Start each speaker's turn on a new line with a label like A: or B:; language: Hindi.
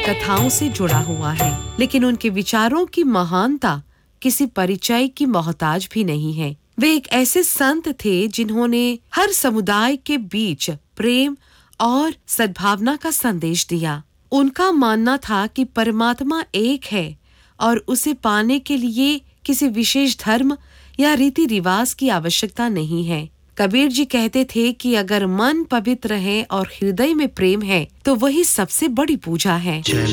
A: कथाओं से जुड़ा हुआ है, लेकिन उनके विचारों की महानता किसी परिचय की मोहताज भी नहीं है। वे एक ऐसे संत थे जिन्होंने हर समुदाय के बीच प्रेम और सद्भावना का संदेश दिया। उनका मानना था कि परमात्मा एक है और उसे पाने के लिए किसी विशेष धर्म या रीति रिवाज की आवश्यकता नहीं है। कबीर जी कहते थे कि अगर मन पवित्र है और हृदय में प्रेम है तो वही सबसे बड़ी पूजा है।